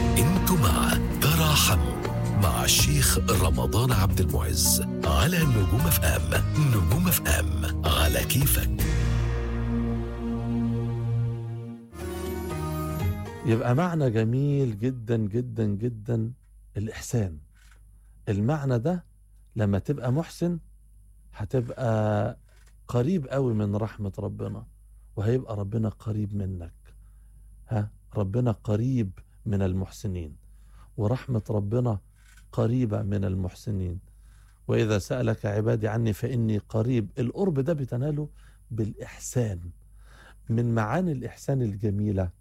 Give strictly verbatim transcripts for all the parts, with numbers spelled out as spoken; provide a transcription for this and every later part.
انتم مع تراحموا مع الشيخ رمضان عبد المعز على نجوم اف ام. نجوم اف ام على كيفك. يبقى معنى جميل جدا جدا جدا الإحسان. المعنى ده لما تبقى محسن هتبقى قريب قوي من رحمة ربنا، وهيبقى ربنا قريب منك. ها ربنا قريب من المحسنين، ورحمة ربنا قريبة من المحسنين. وإذا سألك عبادي عني فإني قريب. القرب ده بتناله بالإحسان. من معاني الإحسان الجميلة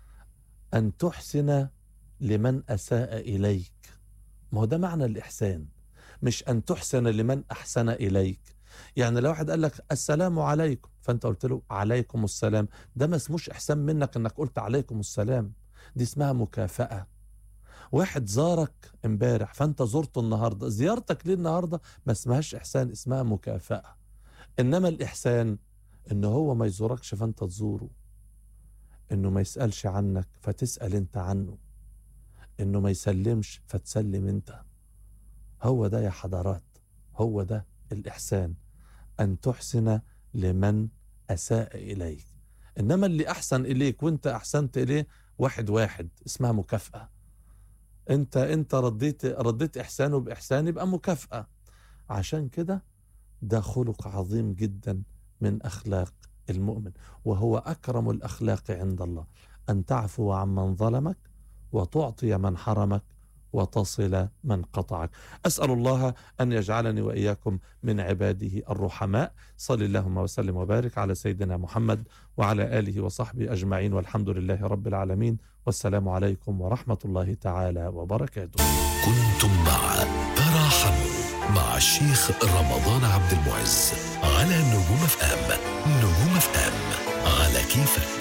أن تحسن لمن أساء إليك. ما هو ده معنى الإحسان، مش أن تحسن لمن أحسن إليك. يعني لو واحد قال لك السلام عليكم فأنت قلت له عليكم السلام، ده ما اسموش إحسان منك أنك قلت عليكم السلام، دي اسمها مكافأة. واحد زارك امبارح فأنت زرته النهاردة، زيارتك ليه النهاردة ما اسمهاش إحسان، اسمها مكافأة. إنما الإحسان إنه هو ما يزوركش فأنت تزوره، إنه ما يسألش عنك فتسأل أنت عنه، إنه ما يسلمش فتسلم أنت. هو ده يا حضرات، هو ده الإحسان، أن تحسن لمن أساء إليك. إنما اللي أحسن إليك وإنت أحسنت إليه واحد واحد اسمها مكافأة. أنت أنت رديت رديت إحسانه بإحسان يبقى مكافأة. عشان كده ده خلق عظيم جدا من أخلاق المؤمن، وهو أكرم الأخلاق عند الله، أن تعفو عمن ظلمك وتعطي من حرمك وتصل من قطعك. أسأل الله أن يجعلني وإياكم من عباده الرحماء. صلى اللهم وسلم وبارك على سيدنا محمد وعلى آله وصحبه أجمعين، والحمد لله رب العالمين، والسلام عليكم ورحمة الله تعالى وبركاته. كنتم مع تراحموا مع الشيخ رمضان عبد المعز على نجوم اف ام. نجوم اف ام على كيفك.